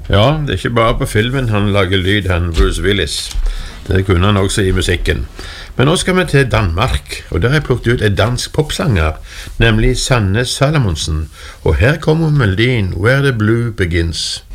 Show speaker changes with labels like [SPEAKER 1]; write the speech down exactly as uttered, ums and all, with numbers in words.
[SPEAKER 1] Ja, det er ikke bare på filmen han lager lyd, han Bruce Willis. Det kunne han også i musikken. Men nå skal vi til Danmark, og der har jeg plukket ut en dansk popsanger, nemlig Sanne Salomonsen. Og her kommer melodien Where the Blue Begins.